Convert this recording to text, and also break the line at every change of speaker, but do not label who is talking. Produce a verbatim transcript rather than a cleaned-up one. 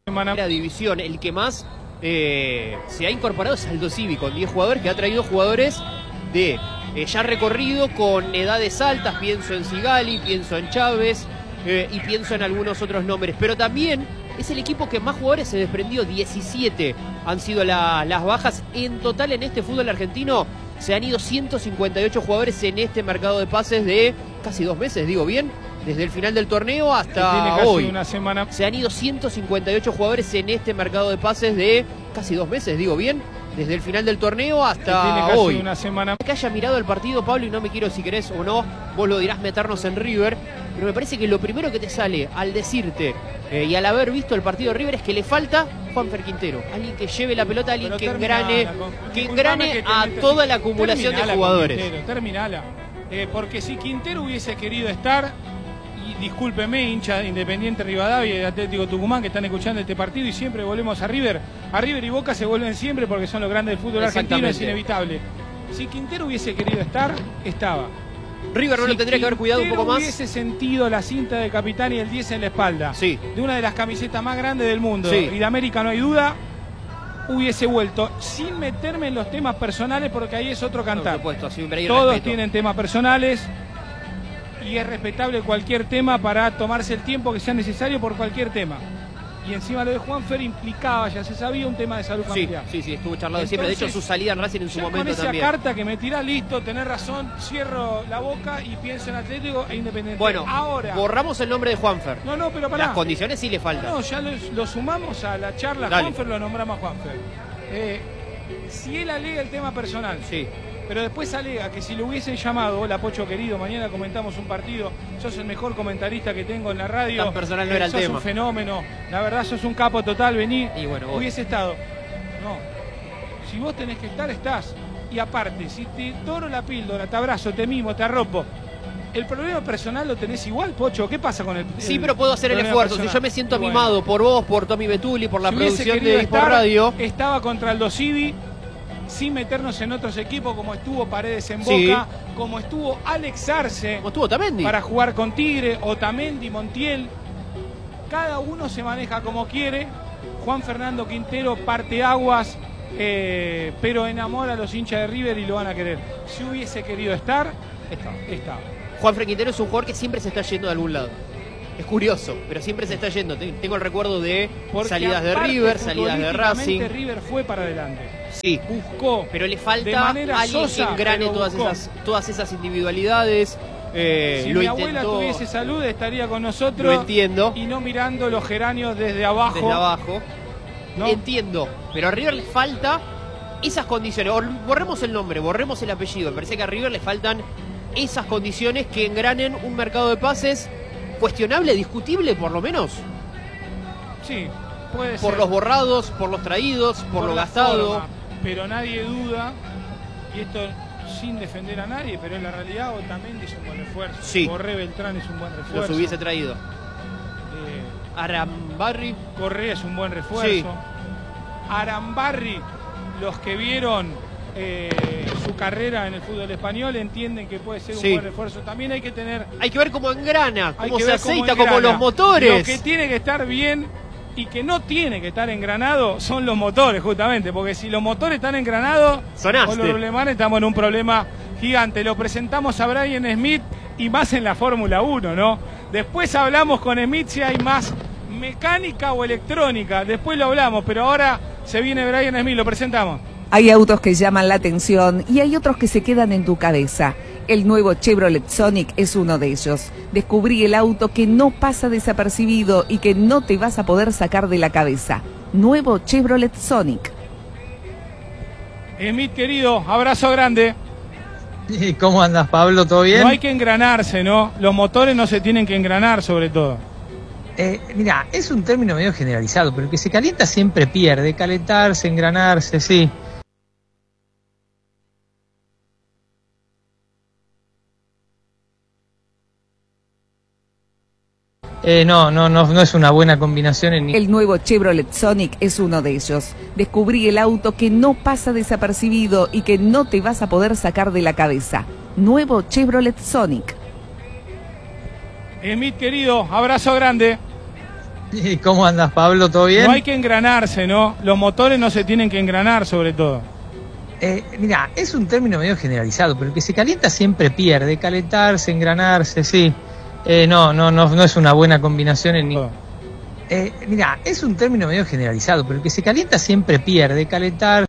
La división, el que más eh, se ha incorporado es Aldo Civi, con diez jugadores, que ha traído jugadores de eh, ya recorrido, con edades altas. Pienso en Sigali, pienso en Chávez eh, y pienso en algunos otros nombres. Pero también es el equipo que más jugadores se desprendió. diecisiete han sido la, las bajas. En total en este fútbol argentino se han ido ciento cincuenta y ocho jugadores en este mercado de pases de casi dos meses, digo bien. Desde el final del torneo hasta hoy.
Una semana.
Se han ido ciento cincuenta y ocho jugadores en este mercado de pases de casi dos meses, digo bien. Desde el final del torneo hasta
Tiene casi
hoy.
Una semana.
Que haya mirado el partido, Pablo, y no me quiero, si querés o no, vos lo dirás, meternos en River. Pero me parece que lo primero que te sale al decirte eh, y al haber visto el partido de River es que le falta Juanfer Quintero. Alguien que lleve la pelota, alguien
Pero
que
terminala,
engrane,
con,
que engrane
que
a
metes,
toda la acumulación de jugadores.
Quintero, terminala. Eh, porque si Quintero hubiese querido estar... Discúlpeme, hincha de Independiente Rivadavia y de Atlético Tucumán que están escuchando este partido, y siempre volvemos a River. A River y Boca se vuelven siempre porque son los grandes del fútbol argentino, es inevitable. Si Quintero hubiese querido estar, estaba.
River no
si
lo tendría que haber cuidado un poco más.
Si hubiese sentido la cinta de capitán y el diez en la espalda,
sí,
de una de las camisetas más grandes del mundo,
sí,
y de América no hay duda, hubiese vuelto, sin meterme en los temas personales, porque ahí es otro cantar.
Por supuesto, siempre hay
Todos
respeto.
tienen temas personales. Y es respetable cualquier tema para tomarse el tiempo que sea necesario por cualquier tema. Y encima lo de Juanfer implicaba, ya se sabía, un tema de salud familiar.
Sí, sí, sí, estuvo charlado. Entonces, siempre. De hecho, su salida en Racing en su momento
con esa
también.
Carta que me tirá, listo, tenés razón, cierro la boca y pienso en Atlético e Independiente.
Bueno,
ahora
borramos el nombre de Juanfer.
No, no, pero pará.
Las condiciones sí le faltan.
No, ya lo, lo sumamos a la charla.
Dale.
Juanfer lo nombramos a Juanfer. Eh, si él alega el tema personal,
sí,
pero después alega que si lo hubiesen llamado, hola Pocho querido, mañana comentamos un partido, sos el mejor comentarista que tengo en la radio.
Tan personal no era el
sos
tema.
Sos un fenómeno, la verdad sos un capo total, vení.
Y bueno, vos.
Hubiese estado. No, si vos tenés que estar, estás. Y aparte, si te doro la píldora, te abrazo, te mimo, te arropo, el problema personal lo tenés igual, Pocho. ¿Qué pasa con el
Sí,
el,
pero puedo hacer el esfuerzo.
personal?
Si yo me siento
bueno.
mimado por vos, por Tommy Betuli, por la
si
producción
de
Hipo Radio.
Estaba contra Aldo Civi, sin meternos en otros equipos, como estuvo Paredes en Boca,
sí,
como estuvo Alex Arce,
como estuvo Otamendi
para jugar con Tigre, Otamendi, Montiel. Cada uno se maneja como quiere. Juan Fernando Quintero parte aguas, eh, pero enamora a los hinchas de River y lo van a querer. Si hubiese querido estar, estaba. estaba.
Juanfer Quintero es un jugador que siempre se está yendo de algún lado. Es curioso, pero siempre se está yendo. Tengo el recuerdo de
Porque
salidas de
aparte,
River, salidas de Racing.
River fue para adelante.
Sí,
buscó,
pero le falta
de manera
alguien
sosa,
que engrane todas esas, todas esas individualidades. Eh,
si
lo
mi
intentó,
abuela tuviese salud, estaría con nosotros.
Lo entiendo.
Y no mirando los geranios desde abajo.
Desde abajo.
¿No?
Entiendo. Pero a River le falta esas condiciones. Borremos el nombre, borremos el apellido. Me parece que a River le faltan esas condiciones que engranen un mercado de pases cuestionable, discutible por lo menos.
Sí, puede
por
ser.
Los borrados, por los traídos, por, por lo gastado.
Forma, pero nadie duda, y esto sin defender a nadie, pero en la realidad Otamendi es un buen refuerzo.
Sí.
Correa Beltrán es un buen refuerzo.
Los hubiese traído.
Eh,
Arambarri.
Correa es un buen refuerzo.
Sí.
Arambarri, los que vieron eh, su carrera en el fútbol español entienden que puede ser un sí. buen refuerzo. También hay que tener...
Hay que ver cómo engrana, cómo se aceita,
cómo
como los motores.
Lo que tiene que estar bien y que no tiene que estar engranado son los motores, justamente, porque si los motores están engranados,
Sonaste.
con los alemanes estamos en un problema gigante. Lo presentamos a Brian Smith y más en la Fórmula uno, ¿no? Después hablamos con Smith si hay más mecánica o electrónica, después lo hablamos, pero ahora se viene Brian Smith, lo presentamos.
Hay autos que llaman la atención y hay otros que se quedan en tu cabeza. El nuevo Chevrolet Sonic es uno de ellos. Descubrí el auto que no pasa desapercibido y que no te vas a poder sacar de la cabeza. Nuevo Chevrolet Sonic.
Smith, querido, abrazo grande.
¿Y cómo andas, Pablo? ¿Todo bien?
No hay que engranarse, ¿no? Los motores no se tienen que engranar, sobre todo.
Eh, mira, es un término medio generalizado, pero el que se calienta siempre pierde. Calentarse, engranarse, sí. Eh, no, no, no, no es una buena combinación. En...
El nuevo Chevrolet Sonic es uno de ellos. Descubrí el auto que no pasa desapercibido y que no te vas a poder sacar de la cabeza. Nuevo Chevrolet Sonic.
Smith, querido, abrazo grande.
¿Y cómo andas, Pablo? ¿Todo bien?
No hay que engranarse, ¿no? Los motores no se tienen que engranar, sobre todo.
Eh, mira, es un término medio generalizado, pero el que se calienta siempre pierde. Calentarse, engranarse, sí. Eh, no, no, no, no es una buena combinación en ningún... Eh, mira, es un término medio generalizado, pero el que se calienta siempre pierde. Calentarse...